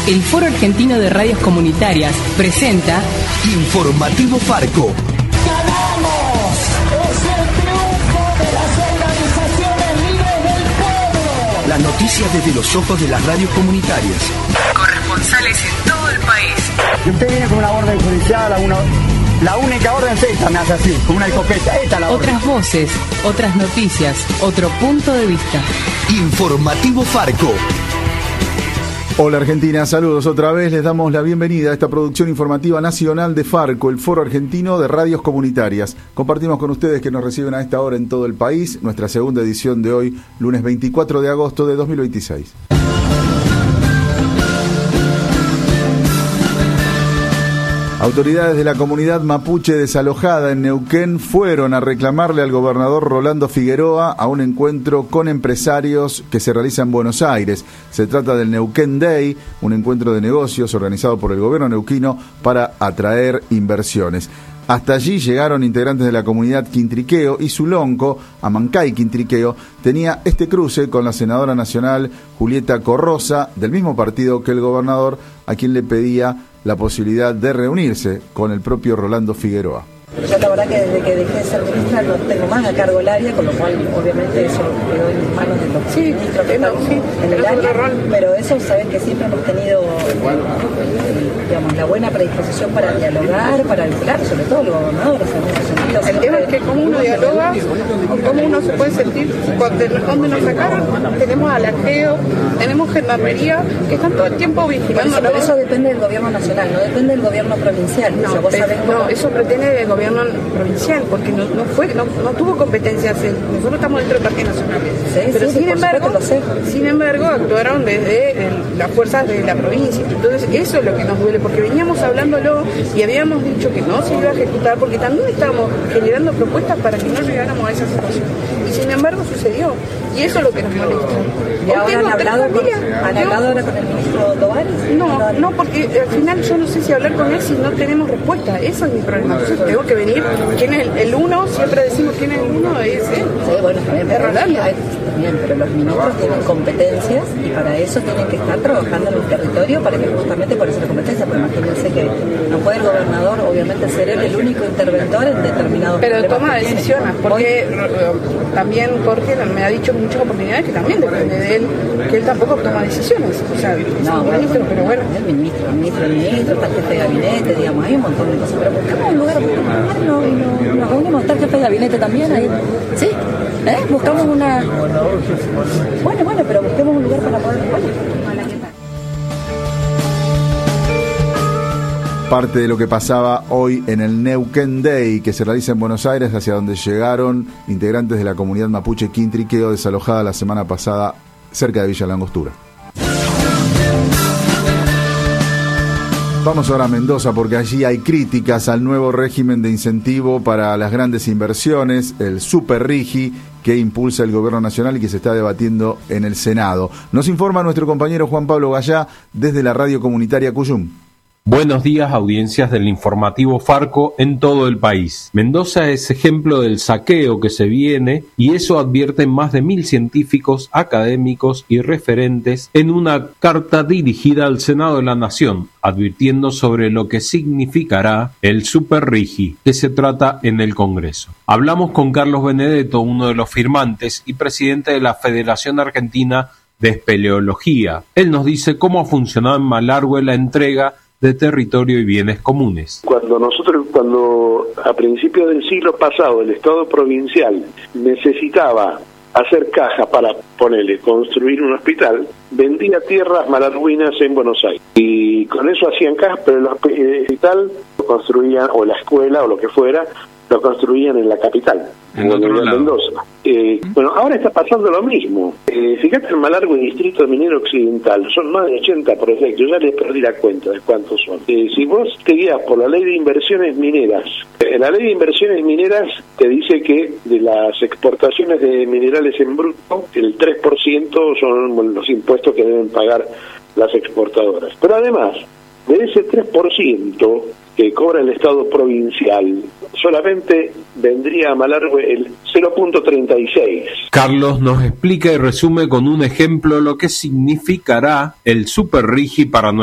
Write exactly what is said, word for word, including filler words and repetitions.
El Foro Argentino de Radios Comunitarias presenta Informativo Farco. ¡Ganamos! ¡Es el triunfo de las organizaciones libres del pueblo! Las noticias desde los ojos de las radios comunitarias. Corresponsales en todo el país. Y usted viene con una orden judicial, a una... La única orden es esta, me hace así, con una escopeta. Esta es la orden. Otras voces, otras noticias, otro punto de vista. Informativo Farco. Hola Argentina, saludos otra vez, les damos la bienvenida a esta producción informativa nacional de Farco, el Foro Argentino de Radios Comunitarias. Compartimos con ustedes que nos reciben a esta hora en todo el país, nuestra segunda edición de hoy, lunes veinticuatro de agosto de dos mil veintiséis. Autoridades de la comunidad mapuche desalojada en Neuquén fueron a reclamarle al gobernador Rolando Figueroa a un encuentro con empresarios que se realiza en Buenos Aires. Se trata del Neuquén Day, un encuentro de negocios organizado por el gobierno neuquino para atraer inversiones. Hasta allí llegaron integrantes de la comunidad Quintriqueo y su lonco, Amancay Quintriqueo, tenía este cruce con la senadora nacional Julieta Corrosa, del mismo partido que el gobernador, a quien le pedía la posibilidad de reunirse con el propio Rolando Figueroa. Yo la verdad que desde que dejé de ser ministra no tengo más a cargo el área, con lo cual obviamente eso quedó en manos de los sí, ministros que están sí, en el área, pero eso saben que siempre hemos tenido digamos, la buena predisposición para dialogar, para vincular, sobre todo los gobernadores en ese sentido. El tema es que cómo uno dialoga o cómo uno se puede sentir donde nos sacaron. Tenemos a la GEO, tenemos gendarmería, que están todo el tiempo vigilando. Pero eso depende del gobierno nacional, no depende del gobierno provincial. No, o sea, vos pero, sabés cómo... no eso pretende del gobierno provincial, porque no, no fue, no, no tuvo competencias. Nosotros estamos dentro del Parque Nacional. Sí, pero sí, sin embargo, lo sé. sin embargo, actuaron desde el, las fuerzas de la provincia. Entonces, eso es lo que nos duele, porque veníamos hablándolo y habíamos dicho que no se iba a ejecutar, porque también estábamos generando propuestas para que no llegáramos a esa situación. Y sin embargo sucedió. Y eso es lo que nos molesta. ¿Y ahora han hablado, con, ¿han hablado ahora con el ministro Tovares? No, no, porque al final yo no sé si hablar con él si no tenemos respuesta. Eso es mi problema. Entonces tengo que venir. ¿Quién es el, el uno? Siempre decimos quién es el uno. Es él. Sí, bueno, también. Es Rolando. Bien, pero los ministros tienen competencias y para eso tienen que estar trabajando en el territorio para que justamente por esa competencia. Pero imagínense que no puede el gobernador, obviamente, ser él el único interventor en determinados pero problemas. Pero toma decisiones, porque hoy, también Jorge me ha dicho muchas oportunidades que también depende de él, que él tampoco toma decisiones. O sea, es no, un bueno, ministro, pero bueno. El ministro, el ministro, el ministro, está el jefe de gabinete, digamos, hay un montón de cosas. Pero buscamos un lugar, no, no, nos reunimos, está el jefe de gabinete también ahí. Sí, ¿eh? Buscamos una. Bueno, bueno, pero busquemos un lugar para poder. Bueno, Parte de lo que pasaba hoy en el Neuquén Day, que se realiza en Buenos Aires, hacia donde llegaron integrantes de la comunidad mapuche Quintriqueo, desalojada la semana pasada cerca de Villa Langostura. Vamos ahora a Mendoza, porque allí hay críticas al nuevo régimen de incentivo para las grandes inversiones, el Super Rigi, que impulsa el gobierno nacional y que se está debatiendo en el Senado. Nos informa nuestro compañero Juan Pablo Gallá desde la radio comunitaria Cuyum. Buenos días, audiencias del informativo Farco en todo el país. Mendoza es ejemplo del saqueo que se viene y eso advierten más de mil científicos, académicos y referentes en una carta dirigida al Senado de la Nación, advirtiendo sobre lo que significará el Super Rigi que se trata en el Congreso. Hablamos con Carlos Benedetto, uno de los firmantes y presidente de la Federación Argentina de Espeleología. Él nos dice cómo ha funcionado en Malargüe la entrega de territorio y bienes comunes. Cuando nosotros, cuando a principios del siglo pasado el Estado provincial necesitaba hacer caja para ponerle, construir un hospital, vendía tierras malargüinas en Buenos Aires. Y con eso hacían caja, pero el hospital lo construían, o la escuela, o lo que fuera, lo construían en la capital, en Mendoza. Eh, bueno, ahora está pasando lo mismo. Eh, fíjate en Malargüe y Distrito Minero Occidental, son más de ochenta proyectos, ya les perdí la cuenta de cuántos son. Eh, si vos te guías por la ley de inversiones mineras, eh, la ley de inversiones mineras te dice que de las exportaciones de minerales en bruto, el tres por ciento son los impuestos que deben pagar las exportadoras. Pero además, de ese tres por ciento que cobra el Estado provincial, solamente vendría a Malargüe el cero punto treinta y seis. Carlos nos explica y resume con un ejemplo lo que significará el Super Rigi para nuestro